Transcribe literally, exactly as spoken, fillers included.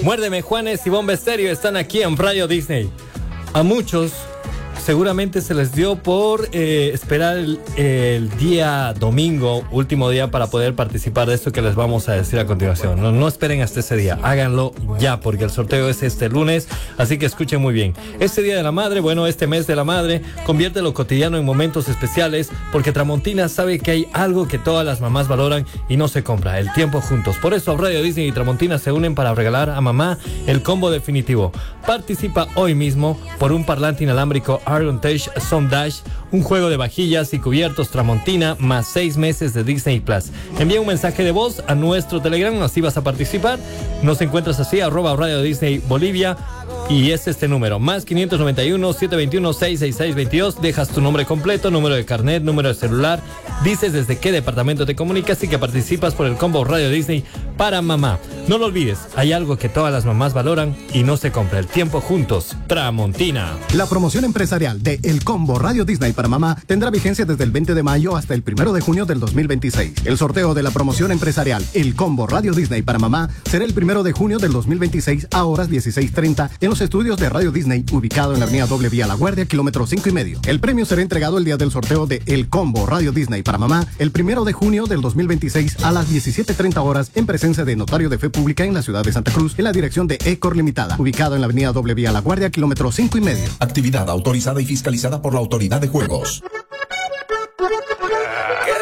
Muérdeme Juanes y Bomba Estéreo están aquí en Radio Disney. A muchos seguramente se les dio por eh, esperar el, el día domingo, último día, para poder participar de esto que les vamos a decir a continuación. No, no esperen hasta ese día, háganlo ya, porque el sorteo es este lunes, así que escuchen muy bien. Este Día de la Madre, bueno, este mes de la Madre, convierte lo cotidiano en momentos especiales, porque Tramontina sabe que hay algo que todas las mamás valoran y no se compra: el tiempo juntos. Por eso Radio Disney y Tramontina se unen para regalar a mamá el combo definitivo. Participa hoy mismo por un parlante inalámbrico Argontage Sound Dash, un juego de vajillas y cubiertos Tramontina, más seis meses de Disney Plus. Envía un mensaje de voz a nuestro Telegram, así vas a participar. Nos encuentras así, arroba Radio Disney Bolivia, y es este número, más quinientos noventa y uno, setecientos veintiuno, seiscientos sesenta y seis veintidós. Dejas tu nombre completo, número de carnet, número de celular, dices desde qué departamento te comunicas y que participas por el combo Radio Disney para mamá. No lo olvides, hay algo que todas las mamás valoran y no se compra: el tiempo juntos. Tramontina. La promoción empresarial de El Combo Radio Disney para mamá tendrá vigencia desde el veinte de mayo hasta el primero de junio del dos mil veintiséis. El sorteo de la promoción empresarial El Combo Radio Disney para mamá será el primero de junio del dos mil veintiséis a horas dieciséis treinta en los estudios de Radio Disney, ubicado en la avenida Doble Vía La Guardia, kilómetro cinco y medio. El premio será entregado el día del sorteo de El Combo Radio Disney para mamá el primero de junio del dos mil veintiséis a las diecisiete treinta horas en presencia de notario de fe pública en la ciudad de Santa Cruz, en la dirección de Ecor Limitada, ubicado en la avenida Doble Vía La Guardia, kilómetro cinco y medio. Actividad autorizada y fiscalizada por la Autoridad de Juegos. ¡Qué